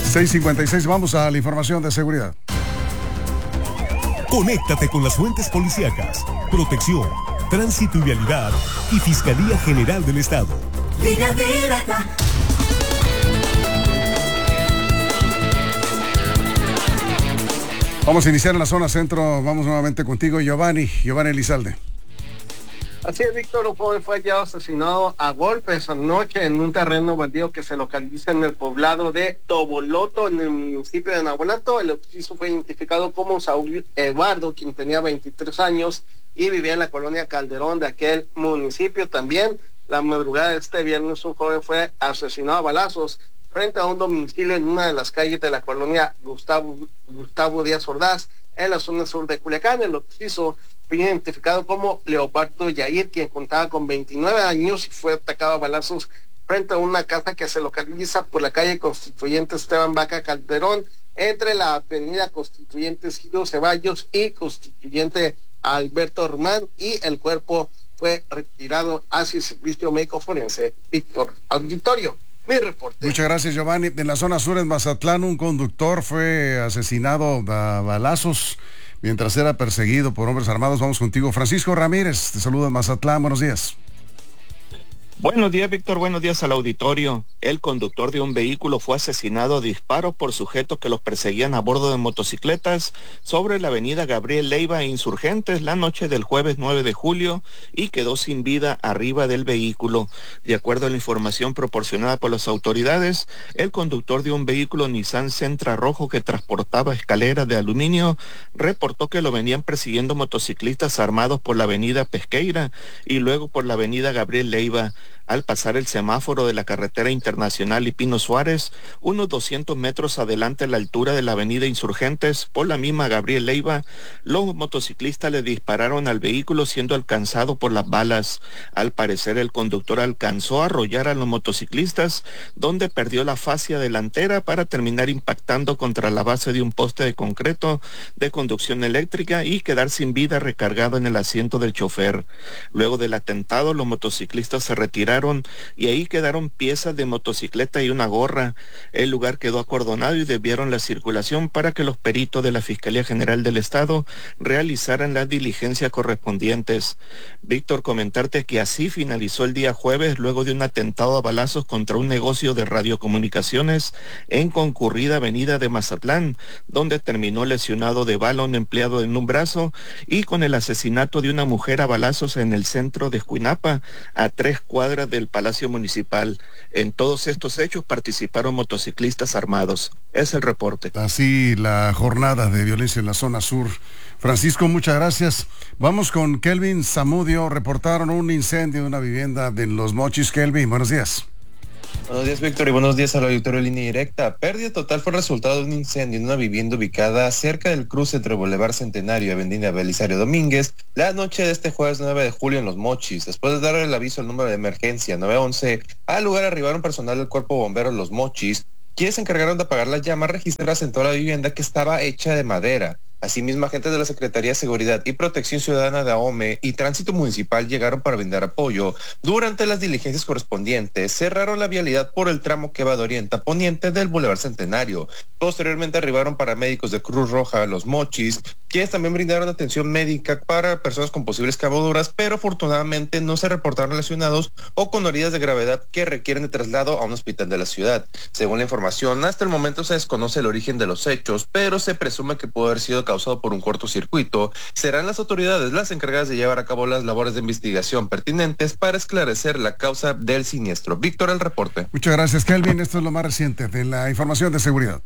6:56, vamos a la información de seguridad. Conéctate con las fuentes policíacas, protección, tránsito y vialidad y Fiscalía General del Estado. Vamos a iniciar en la zona centro, vamos nuevamente contigo, Giovanni Elizalde. Así es, Víctor, un joven fue hallado asesinado a golpes anoche en un terreno baldío que se localiza en el poblado de Toboloto, en el municipio de Nahuatl. El occiso fue identificado como Saúl Eduardo, quien tenía 23 años y vivía en la colonia Calderón de aquel municipio. También, la madrugada de este viernes, un joven fue asesinado a balazos frente a un domicilio en una de las calles de la colonia Gustavo Díaz Ordaz, en la zona sur de Culiacán. El occiso fue identificado como Leopardo Yair, quien contaba con 29 años y fue atacado a balazos frente a una casa que se localiza por la calle Constituyente Esteban Vaca Calderón, entre la avenida Constituyente Ciro Ceballos y Constituyente Alberto Román, y el cuerpo fue retirado hacia el servicio médico forense. Víctor, auditorio, mi reporte. Muchas gracias, Giovanni. En la zona sur, en Mazatlán, un conductor fue asesinado a balazos mientras era perseguido por hombres armados. Vamos contigo, Francisco Ramírez, te saluda en Mazatlán, buenos días. Buenos días, Víctor, buenos días al auditorio. El conductor de un vehículo fue asesinado a disparos por sujetos que los perseguían a bordo de motocicletas sobre la avenida Gabriel Leiva e Insurgentes la noche del jueves 9 de julio y quedó sin vida arriba del vehículo. De acuerdo a la información proporcionada por las autoridades, el conductor de un vehículo Nissan Sentra rojo que transportaba escaleras de aluminio reportó que lo venían persiguiendo motociclistas armados por la avenida Pesqueira y luego por la avenida Gabriel Leiva. Al pasar el semáforo de la carretera internacional y Pino Suárez, unos 200 metros adelante a la altura de la avenida Insurgentes, por la misma Gabriel Leiva, los motociclistas le dispararon al vehículo siendo alcanzado por las balas. Al parecer el conductor alcanzó a arrollar a los motociclistas, donde perdió la fascia delantera para terminar impactando contra la base de un poste de concreto de conducción eléctrica y quedar sin vida recargado en el asiento del chofer. Luego del atentado, los motociclistas se retiraron y ahí quedaron piezas de motocicleta y una gorra. El lugar quedó acordonado y desviaron la circulación para que los peritos de la Fiscalía General del Estado realizaran las diligencias correspondientes. Víctor, comentarte que así finalizó el día jueves luego de un atentado a balazos contra un negocio de radiocomunicaciones en concurrida avenida de Mazatlán, donde terminó lesionado de bala un empleado en un brazo y con el asesinato de una mujer a balazos en el centro de Escuinapa, a 3 cuadras del Palacio Municipal. En todos estos hechos participaron motociclistas armados. Es el reporte. Así la jornada de violencia en la zona sur. Francisco, muchas gracias. Vamos con Kelvin Zamudio. Reportaron un incendio de una vivienda de Los Mochis. Kelvin, buenos días. Buenos días, Víctor, y buenos días al auditorio de Línea Directa. Pérdida total fue resultado de un incendio en una vivienda ubicada cerca del cruce entre Boulevard Centenario y Avenida Belisario Domínguez la noche de este jueves 9 de julio en Los Mochis. Después de dar el aviso al número de emergencia 911, al lugar arribaron personal del Cuerpo Bombero Los Mochis, quienes se encargaron de apagar las llamas registradas en toda la vivienda, que estaba hecha de madera. Asimismo, agentes de la Secretaría de Seguridad y Protección Ciudadana de AOME y Tránsito Municipal llegaron para brindar apoyo. Durante las diligencias correspondientes, cerraron la vialidad por el tramo que va de oriente a poniente del Boulevard Centenario. Posteriormente arribaron paramédicos de Cruz Roja Los Mochis, quienes también brindaron atención médica para personas con posibles quemaduras, pero afortunadamente no se reportaron lesionados o con heridas de gravedad que requieren de traslado a un hospital de la ciudad. Según la información, hasta el momento se desconoce el origen de los hechos, pero se presume que pudo haber sido causado por un cortocircuito. Serán las autoridades las encargadas de llevar a cabo las labores de investigación pertinentes para esclarecer la causa del siniestro. Víctor, el reporte. Muchas gracias, Kelvin. Esto es lo más reciente de la información de seguridad.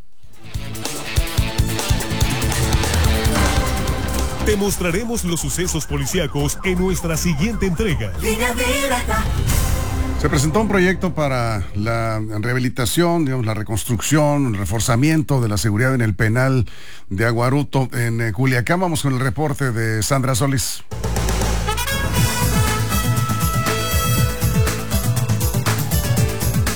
Te mostraremos los sucesos policíacos en nuestra siguiente entrega. Se presentó un proyecto para la rehabilitación, digamos, la reconstrucción, el reforzamiento de la seguridad en el penal de Aguaruto en Culiacán. Vamos con el reporte de Sandra Solís.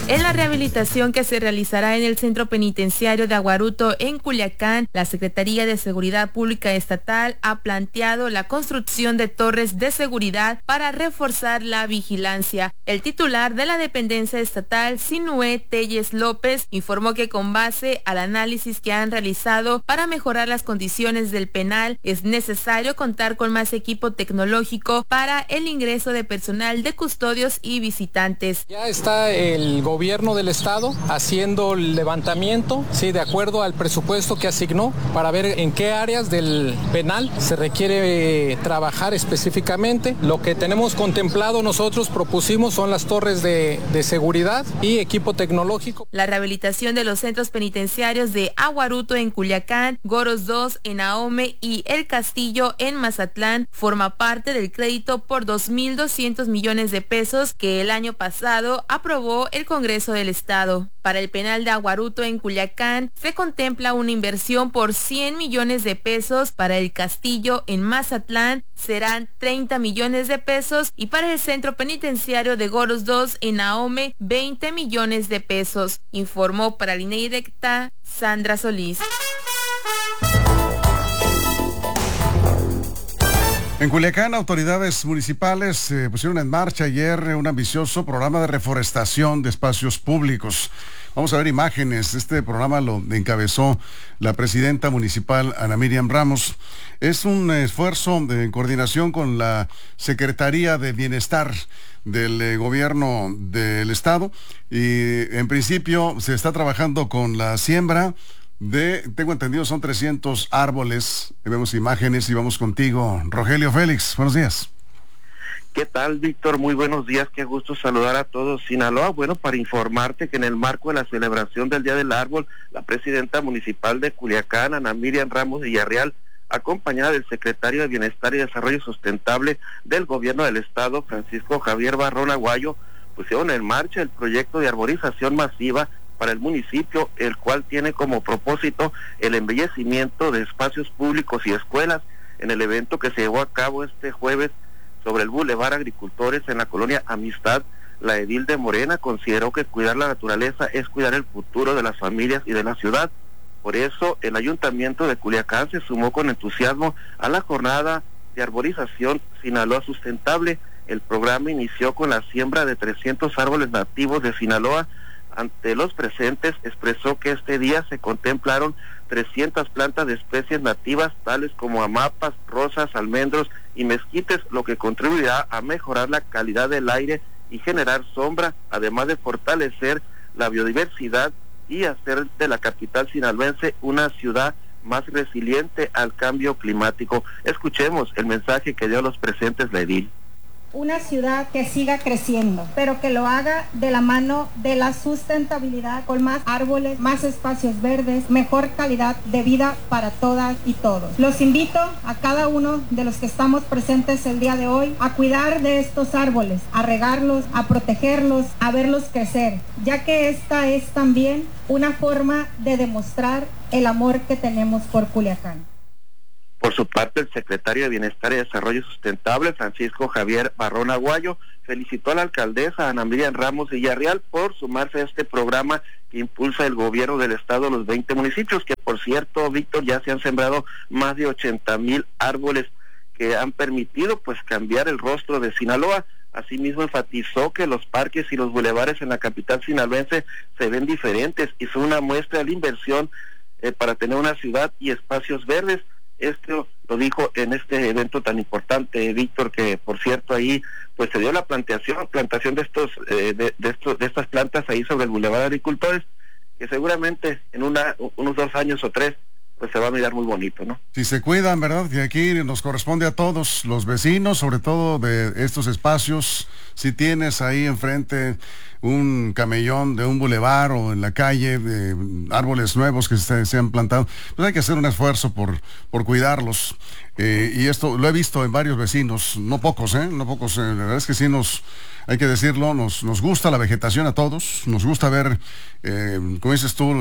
En la rehabilitación que se realizará en el Centro Penitenciario de Aguaruto en Culiacán, la Secretaría de Seguridad Pública Estatal ha planteado la construcción de torres de seguridad para reforzar la vigilancia. El titular de la dependencia estatal, Sinué Telles López, informó que con base al análisis que han realizado para mejorar las condiciones del penal, es necesario contar con más equipo tecnológico para el ingreso de personal de custodios y visitantes. Ya está el gobierno del estado haciendo el levantamiento, sí, de acuerdo al presupuesto que asignó, para ver en qué áreas del penal se requiere trabajar específicamente. Lo que tenemos contemplado nosotros propusimos son las torres de seguridad y equipo tecnológico. La rehabilitación de los centros penitenciarios de Aguaruto en Culiacán, Goros 2 en Ahome y El Castillo en Mazatlán forma parte del crédito por 2.200 millones de pesos que el año pasado aprobó el Congreso del Estado. Para el penal de Aguaruto en Culiacán se contempla una inversión por 100 millones de pesos, para el Castillo en Mazatlán serán 30 millones de pesos y para el centro penitenciario de Goros 2 en Ahome 20 millones de pesos, informó para Línea Directa Sandra Solís. En Culiacán, autoridades municipales pusieron en marcha ayer un ambicioso programa de reforestación de espacios públicos. Vamos a ver imágenes. Este programa lo encabezó la presidenta municipal, Ana Miriam Ramos. Es un esfuerzo en coordinación con la Secretaría de Bienestar del Gobierno del Estado y en principio se está trabajando con la siembra tengo entendido, son 300 árboles. Vemos imágenes y vamos contigo, Rogelio Félix. Buenos días. ¿Qué tal, Víctor? Muy buenos días, qué gusto saludar a todos. Sinaloa, bueno, para informarte que en el marco de la celebración del Día del Árbol, la presidenta municipal de Culiacán, Ana Miriam Ramos Villarreal, acompañada del secretario de Bienestar y Desarrollo Sustentable del Gobierno del Estado, Francisco Javier Barrón Aguayo, pusieron en marcha el proyecto de arborización masiva para el municipio, el cual tiene como propósito el embellecimiento de espacios públicos y escuelas. En el evento que se llevó a cabo este jueves sobre el Boulevard Agricultores en la colonia Amistad, la edil de Morena consideró que cuidar la naturaleza es cuidar el futuro de las familias y de la ciudad. Por eso, el Ayuntamiento de Culiacán se sumó con entusiasmo a la jornada de arborización Sinaloa Sustentable. El programa inició con la siembra de 300 árboles nativos de Sinaloa. Ante los presentes, expresó que este día se contemplaron 300 plantas de especies nativas, tales como amapas, rosas, almendros y mezquites, lo que contribuirá a mejorar la calidad del aire y generar sombra, además de fortalecer la biodiversidad y hacer de la capital sinaloense una ciudad más resiliente al cambio climático. Escuchemos el mensaje que dio a los presentes la edil. Una ciudad que siga creciendo, pero que lo haga de la mano de la sustentabilidad, con más árboles, más espacios verdes, mejor calidad de vida para todas y todos. Los invito a cada uno de los que estamos presentes el día de hoy a cuidar de estos árboles, a regarlos, a protegerlos, a verlos crecer, ya que esta es también una forma de demostrar el amor que tenemos por Culiacán. Por su parte, el secretario de Bienestar y Desarrollo Sustentable, Francisco Javier Barrón Aguayo, felicitó a la alcaldesa Ana Miriam Ramos Villarreal por sumarse a este programa que impulsa el gobierno del estado a los 20 municipios, que por cierto, Víctor, ya se han sembrado más de 80,000 árboles que han permitido pues cambiar el rostro de Sinaloa. Asimismo, enfatizó que los parques y los bulevares en la capital sinaloense se ven diferentes y son una muestra de la inversión para tener una ciudad y espacios verdes. Esto lo dijo en este evento tan importante, Víctor, que por cierto ahí pues se dio la plantación de estas plantas ahí sobre el Boulevard Agricultores, que seguramente en unos 2 años o 3 pues se va a mirar muy bonito, ¿no? Si se cuidan, ¿verdad? Que aquí nos corresponde a todos los vecinos, sobre todo de estos espacios. Si tienes ahí enfrente un camellón de un bulevar o en la calle, árboles nuevos que se han plantado, pues hay que hacer un esfuerzo por cuidarlos. Y esto lo he visto en varios vecinos, no pocos, la verdad es que sí hay que decirlo, nos gusta la vegetación a todos, nos gusta ver, como dices tú,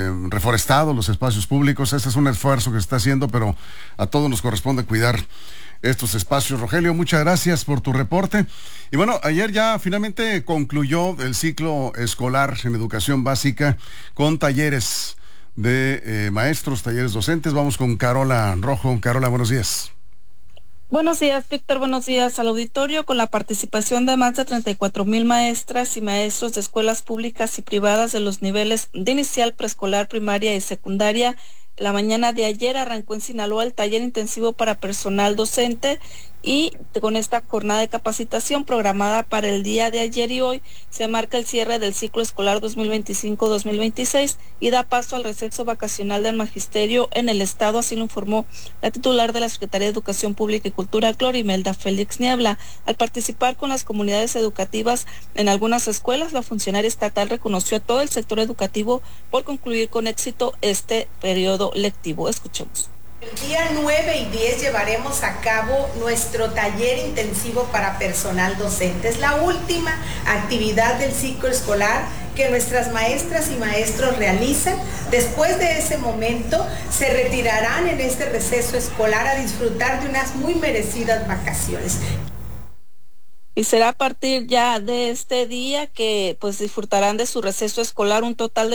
reforestados los espacios públicos. Este es un esfuerzo que se está haciendo, pero a todos nos corresponde cuidar estos espacios. Rogelio, muchas gracias por tu reporte. Y bueno, ayer ya finalmente concluyó el ciclo escolar en educación básica con talleres de maestros, talleres docentes. Vamos con Carola Rojo. Carola, buenos días. Buenos días, Víctor. Buenos días al auditorio. Con la participación de más de 34,000 maestras y maestros de escuelas públicas y privadas de los niveles de inicial, preescolar, primaria y secundaria, la mañana de ayer arrancó en Sinaloa el taller intensivo para personal docente, y con esta jornada de capacitación programada para el día de ayer y hoy se marca el cierre del ciclo escolar 2025-2026 y da paso al receso vacacional del magisterio en el estado. Así lo informó la titular de la Secretaría de Educación Pública y Cultura, Clorimelda Félix Niebla. Al participar con las comunidades educativas en algunas escuelas, la funcionaria estatal reconoció a todo el sector educativo por concluir con éxito este periodo lectivo. Escuchemos. El día 9 y 10 llevaremos a cabo nuestro taller intensivo para personal docente. Es la última actividad del ciclo escolar que nuestras maestras y maestros realizan. Después de ese momento se retirarán en este receso escolar a disfrutar de unas muy merecidas vacaciones. Y será a partir ya de este día que pues disfrutarán de su receso escolar un total de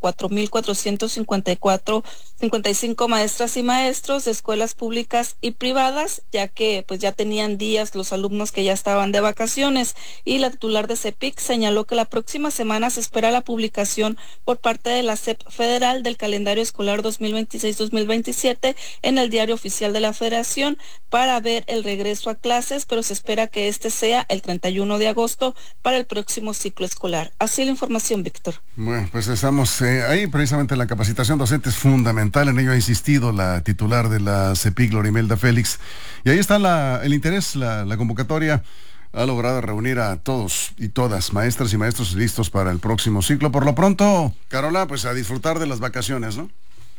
34,455 maestras y maestros de escuelas públicas y privadas, ya que pues ya tenían días los alumnos que ya estaban de vacaciones. Y la titular de CEPIC señaló que la próxima semana se espera la publicación por parte de la SEP Federal del calendario escolar 2026-2027 en el Diario Oficial de la Federación para ver el regreso a clases, pero se espera que este sea el 31 de agosto para el próximo ciclo escolar. Así la información, Víctor. Bueno, pues estamos ahí precisamente. La capacitación docente es fundamental, en ello ha insistido la titular de la CEPIC, Clorimelda Félix, y ahí está el interés, la convocatoria ha logrado reunir a todos y todas, maestras y maestros listos para el próximo ciclo. Por lo pronto, Carola, pues a disfrutar de las vacaciones, ¿no?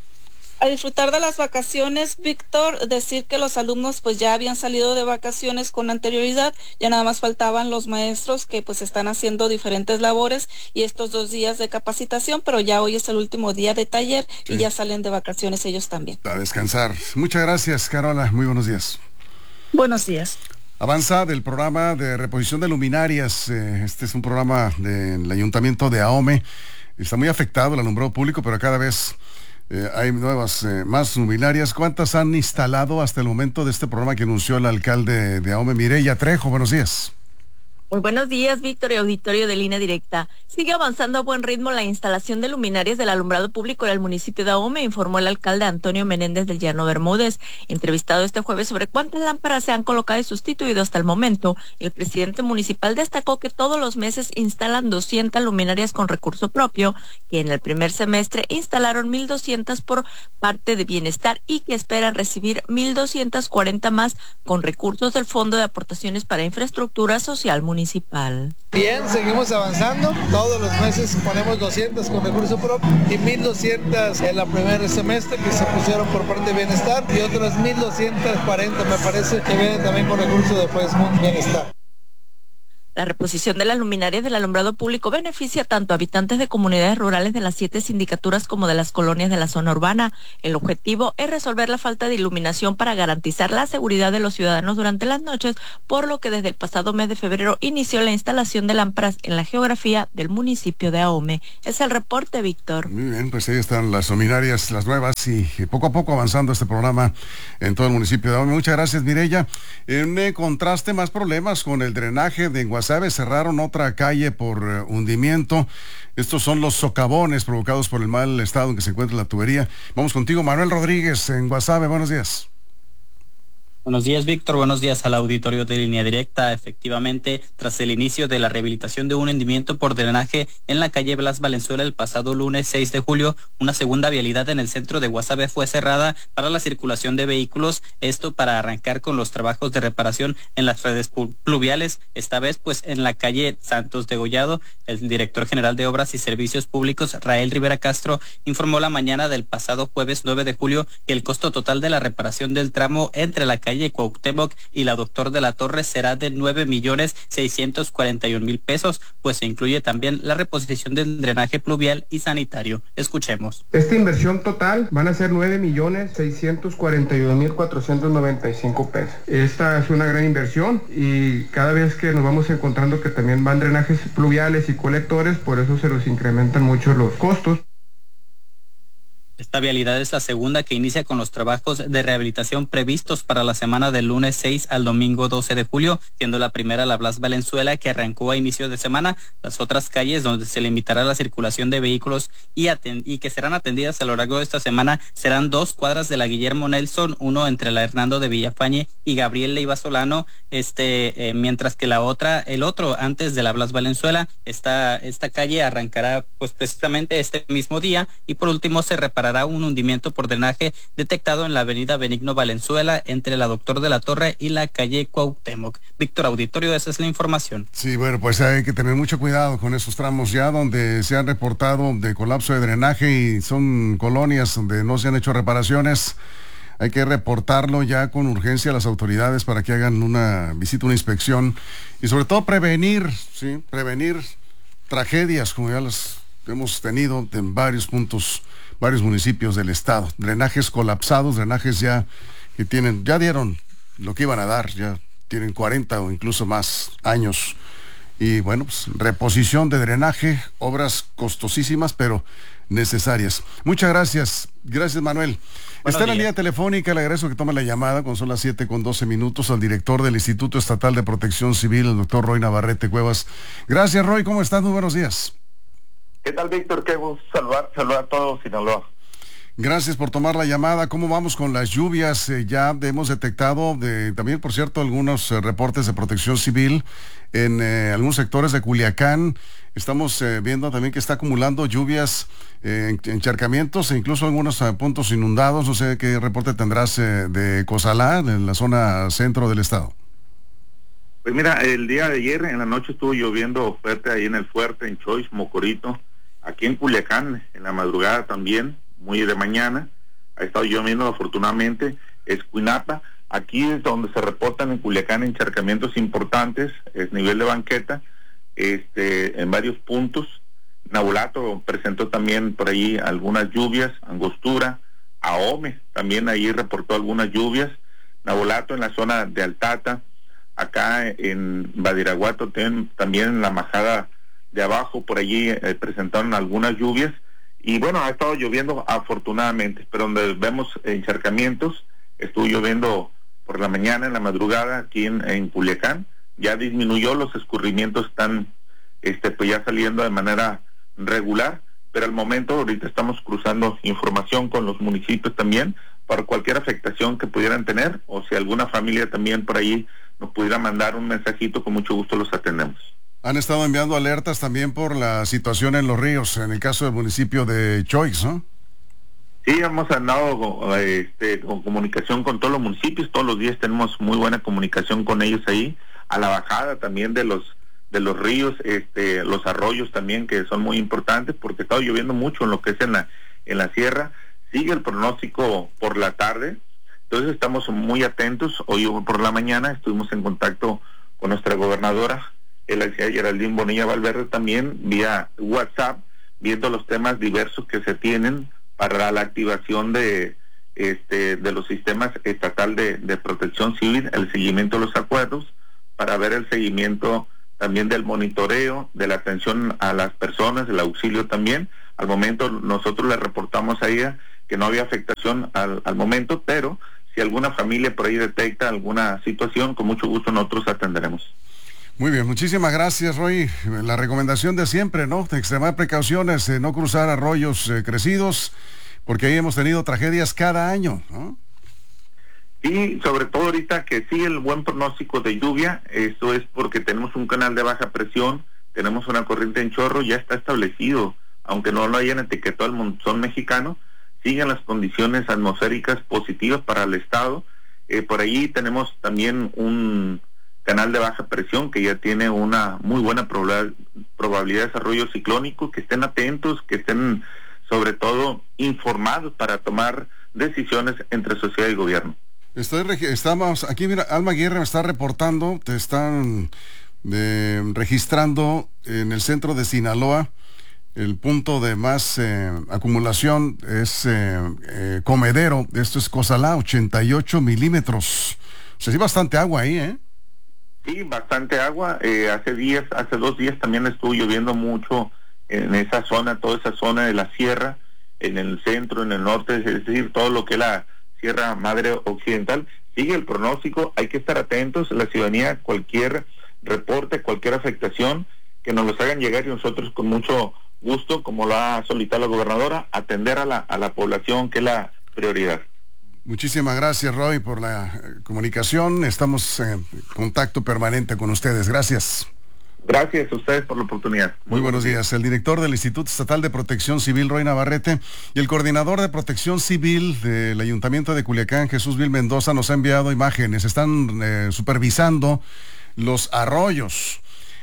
A disfrutar de las vacaciones, Víctor, decir que los alumnos pues ya habían salido de vacaciones con anterioridad, ya nada más faltaban los maestros que pues están haciendo diferentes labores y estos 2 días de capacitación, pero ya hoy es el último día de taller, sí, y ya salen de vacaciones ellos también. A descansar. Muchas gracias, Carola. Muy buenos días. Buenos días. Avanza del programa de reposición de luminarias. Este es un programa del Ayuntamiento de Ahome. Está muy afectado el alumbrado público, pero cada vez hay nuevas, más luminarias. ¿Cuántas han instalado hasta el momento de este programa que anunció el alcalde de Ahome, Mireya Trejo? Buenos días. Muy buenos días, Víctor y auditorio de Línea Directa. Sigue avanzando a buen ritmo la instalación de luminarias del alumbrado público en el municipio de Ahome, informó el alcalde Antonio Menéndez del Llano Bermúdez. Entrevistado este jueves sobre cuántas lámparas se han colocado y sustituido hasta el momento, el presidente municipal destacó que todos los meses instalan 200 luminarias con recurso propio, que en el primer semestre instalaron 1,200 por parte de Bienestar y que esperan recibir 1,240 más con recursos del Fondo de Aportaciones para Infraestructura Social Municipal. Bien, seguimos avanzando. Todos los meses ponemos 200 con recurso propio y 1,200 en el primer semestre que se pusieron por parte de Bienestar y otras 1,240 me parece que vienen también con recurso de Bienestar. La reposición de las luminarias del alumbrado público beneficia tanto a habitantes de comunidades rurales de las 7 sindicaturas como de las colonias de la zona urbana. El objetivo es resolver la falta de iluminación para garantizar la seguridad de los ciudadanos durante las noches, por lo que desde el pasado mes de febrero inició la instalación de lámparas en la geografía del municipio de Ahome. Es el reporte, Víctor. Muy bien, pues ahí están las luminarias, las nuevas, y poco a poco avanzando este programa en todo el municipio de Ahome. Muchas gracias, Mireya. En contraste, más problemas con el drenaje de Guasave. Cerraron otra calle por hundimiento. Estos son los socavones provocados por el mal estado en que se encuentra la tubería. Vamos contigo, Manuel Rodríguez, en Guasave. Buenos días. Buenos días, Víctor. Buenos días al auditorio de Línea Directa. Efectivamente, tras el inicio de la rehabilitación de un hundimiento por drenaje en la calle Blas Valenzuela el pasado lunes 6 de julio, una segunda vialidad en el centro de Guasave fue cerrada para la circulación de vehículos, esto para arrancar con los trabajos de reparación en las redes pluviales, esta vez pues en la calle Santos Degollado. El director general de Obras y Servicios Públicos, Rael Rivera Castro, informó la mañana del pasado jueves 9 de julio que el costo total de la reparación del tramo entre la calle calle Cuauhtémoc y la Doctor de la Torre será de 9.641.000 pesos, pues se incluye también la reposición del drenaje pluvial y sanitario. Escuchemos. Esta inversión total van a ser 9.641.495 pesos. Esta es una gran inversión y cada vez que nos vamos encontrando que también van drenajes pluviales y colectores, por eso se nos incrementan mucho los costos. Esta vialidad es la segunda que inicia con los trabajos de rehabilitación previstos para la semana del lunes 6 al domingo 12 de julio, siendo la primera la Blas Valenzuela, que arrancó a inicio de semana. Las otras calles donde se limitará la circulación de vehículos y que serán atendidas a lo largo de esta semana serán 2 cuadras de la Guillermo Nelson, uno entre la Hernando de Villafañe y Gabriel Leiva Solano, mientras que el otro antes de la Blas Valenzuela. Esta calle arrancará pues precisamente este mismo día, y por último se reparará un hundimiento por drenaje detectado en la avenida Benigno Valenzuela entre la Doctor de la Torre y la calle Cuauhtémoc. Víctor, auditorio, esa es la información. Sí, bueno, pues hay que tener mucho cuidado con esos tramos ya donde se han reportado de colapso de drenaje y son colonias donde no se han hecho reparaciones. Hay que reportarlo ya con urgencia a las autoridades para que hagan una visita, una inspección y sobre todo prevenir tragedias como ya las hemos tenido en varios puntos, varios municipios del estado. Drenajes colapsados, drenajes ya dieron lo que iban a dar, ya tienen 40 o incluso más años. Y bueno, pues reposición de drenaje, obras costosísimas, pero necesarias. Muchas gracias. Gracias, Manuel. Está en la línea telefónica, le agradezco que tome la llamada cuando son las 7:12 al director del Instituto Estatal de Protección Civil, el doctor Roy Navarrete Cuevas. Gracias, Roy. ¿Cómo estás? Muy buenos días. ¿Qué tal, Víctor? Qué gusto saludar a todos, Sinaloa. Gracias por tomar la llamada. ¿Cómo vamos con las lluvias? Ya hemos detectado también, por cierto, algunos reportes de Protección Civil en algunos sectores de Culiacán. Estamos viendo también que está acumulando lluvias, encharcamientos e incluso algunos puntos inundados. No sé qué reporte tendrás de Cozalá, en la zona centro del estado. Pues mira, el día de ayer en la noche estuvo lloviendo fuerte ahí en el Fuerte, en Choix, Mocorito. Aquí en Culiacán, en la madrugada también, muy de mañana, ha estado lloviendo afortunadamente. Escuinapa, aquí es donde se reportan en Culiacán encharcamientos importantes, es nivel de banqueta, en varios puntos. Nabolato presentó también por ahí algunas lluvias, Angostura, Ahome también ahí reportó algunas lluvias, Nabolato en la zona de Altata, acá en Badiraguato también en la majada de abajo, por allí presentaron algunas lluvias, y bueno, ha estado lloviendo afortunadamente, pero donde vemos encharcamientos, estuvo lloviendo por la mañana, en la madrugada, aquí en Culiacán, ya disminuyó, los escurrimientos están pues ya saliendo de manera regular, pero al momento ahorita estamos cruzando información con los municipios también, para cualquier afectación que pudieran tener, o si alguna familia también por ahí nos pudiera mandar un mensajito, con mucho gusto los atendemos. Han estado enviando alertas también por la situación en los ríos, en el caso del municipio de Choix, ¿no? Sí, hemos andado con comunicación con todos los municipios, todos los días tenemos muy buena comunicación con ellos ahí, a la bajada también de los ríos, los arroyos también, que son muy importantes, porque ha estado lloviendo mucho en lo que es en la sierra. Sigue el pronóstico por la tarde, entonces estamos muy atentos. Hoy por la mañana estuvimos en contacto con nuestra gobernadora, la Geraldine Bonilla Valverde, también vía WhatsApp, viendo los temas diversos que se tienen para la activación de los sistemas estatal de protección civil, el seguimiento de los acuerdos, para ver el seguimiento también del monitoreo, de la atención a las personas, del auxilio también. Al momento nosotros le reportamos a ella que no había afectación al momento, pero si alguna familia por ahí detecta alguna situación, con mucho gusto nosotros atenderemos. Muy bien, muchísimas gracias, Roy. La recomendación de siempre, ¿no? De extremar precauciones, no cruzar arroyos crecidos, porque ahí hemos tenido tragedias cada año, ¿no? Y sobre todo ahorita que sigue el buen pronóstico de lluvia, esto es porque tenemos un canal de baja presión, tenemos una corriente en chorro, ya está establecido, aunque no lo hayan etiquetado el monzón mexicano, siguen las condiciones atmosféricas positivas para el estado. Por ahí tenemos también un canal de baja presión que ya tiene una muy buena probabilidad de desarrollo ciclónico, que estén atentos, que estén sobre todo informados para tomar decisiones entre sociedad y gobierno. Estamos aquí, mira, Alma Aguirre me está reportando, te están registrando en el centro de Sinaloa. El punto de más acumulación es Comedero, esto es Cozalá, 88 milímetros. O sea, sí, bastante agua ahí, ¿eh? Sí, bastante agua. Hace 2 días también estuvo lloviendo mucho en esa zona, toda esa zona de la sierra, en el centro, en el norte, es decir, todo lo que es la Sierra Madre Occidental. Sigue el pronóstico, hay que estar atentos, la ciudadanía, cualquier reporte, cualquier afectación, que nos los hagan llegar y nosotros con mucho gusto, como lo ha solicitado la gobernadora, atender a la población, que es la prioridad. Muchísimas gracias, Roy, por la comunicación. Estamos en contacto permanente con ustedes. Gracias. Gracias a ustedes por la oportunidad. Muy buenos días. El director del Instituto Estatal de Protección Civil, Roy Navarrete, y el coordinador de Protección Civil del Ayuntamiento de Culiacán, Jesús Vil Mendoza, nos ha enviado imágenes. Están supervisando los arroyos.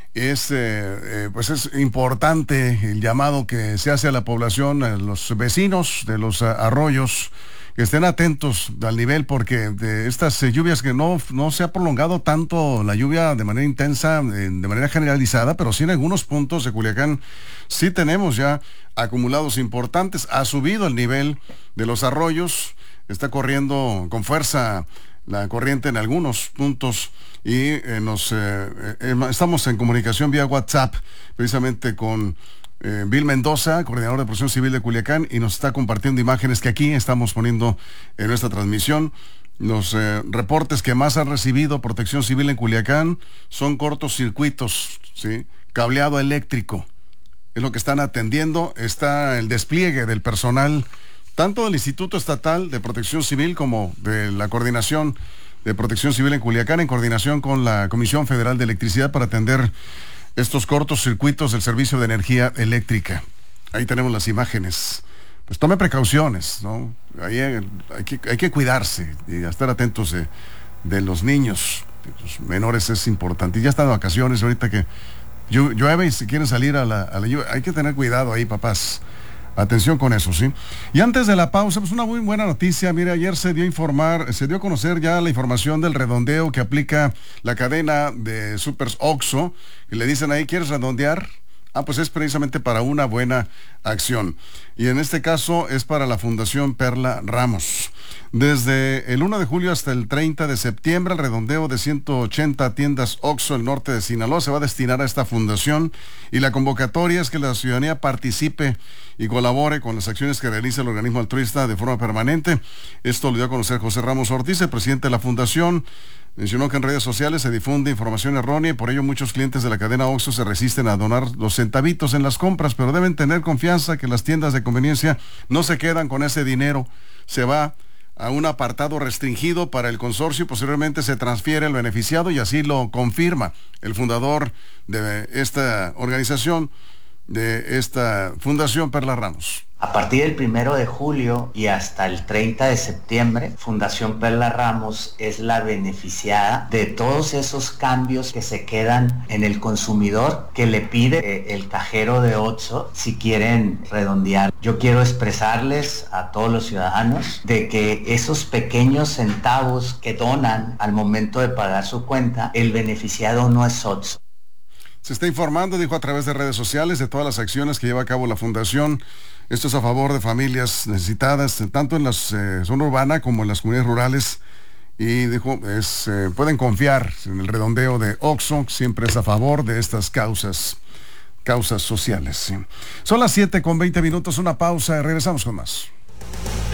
Pues es importante el llamado que se hace a la población, a los vecinos de los arroyos, que estén atentos al nivel, porque de estas lluvias que no se ha prolongado tanto la lluvia de manera intensa, de manera generalizada, pero sí en algunos puntos de Culiacán sí tenemos ya acumulados importantes. Ha subido el nivel de los arroyos, está corriendo con fuerza la corriente en algunos puntos y estamos en comunicación vía WhatsApp precisamente con Vil Mendoza, coordinador de Protección Civil de Culiacán, y nos está compartiendo imágenes que aquí estamos poniendo en nuestra transmisión. Los reportes que más ha recibido Protección Civil en Culiacán son cortocircuitos, ¿sí? Cableado eléctrico. Es lo que están atendiendo. Está el despliegue del personal, tanto del Instituto Estatal de Protección Civil como de la Coordinación de Protección Civil en Culiacán, en coordinación con la Comisión Federal de Electricidad, para atender estos cortos circuitos del servicio de energía eléctrica. Ahí tenemos las imágenes. Pues tome precauciones, ¿no? Ahí hay que cuidarse y estar atentos de los niños, de los menores, es importante. Y ya están de vacaciones, ahorita que llueve y si quieren salir a la lluvia, hay que tener cuidado ahí, papás. Atención con eso, ¿sí? Y antes de la pausa, pues una muy buena noticia. Mire, ayer se dio a conocer ya la información del redondeo que aplica la cadena de Supers Oxxo, y le dicen ahí, ¿quieres redondear? Pues es precisamente para una buena acción. Y en este caso es para la Fundación Perla Ramos. Desde el 1 de julio hasta el 30 de septiembre, el redondeo de 180 tiendas Oxxo, el norte de Sinaloa, se va a destinar a esta fundación, y la convocatoria es que la ciudadanía participe y colabore con las acciones que realiza el organismo altruista de forma permanente. Esto lo dio a conocer José Ramos Ortiz, el presidente de la fundación. Mencionó que en redes sociales se difunde información errónea y por ello muchos clientes de la cadena Oxxo se resisten a donar los centavitos en las compras, pero deben tener confianza que las tiendas de conveniencia no se quedan con ese dinero. Se va a un apartado restringido para el consorcio y posteriormente se transfiere al beneficiado, y así lo confirma el fundador de esta organización, de esta Fundación Perla Ramos. A partir del 1 de julio y hasta el 30 de septiembre, Fundación Perla Ramos es la beneficiada de todos esos cambios que se quedan en el consumidor, que le pide el cajero de Oxxo si quieren redondear. Yo quiero expresarles a todos los ciudadanos de que esos pequeños centavos que donan al momento de pagar su cuenta, el beneficiado no es Oxxo. Se está informando, dijo a través de redes sociales, de todas las acciones que lleva a cabo la Fundación. Esto es a favor de familias necesitadas, tanto en la zona urbana como en las comunidades rurales. Y dijo, pueden confiar en el redondeo de Oxxo, siempre es a favor de estas causas sociales. ¿Sí? Son las 7:20, una pausa, regresamos con más.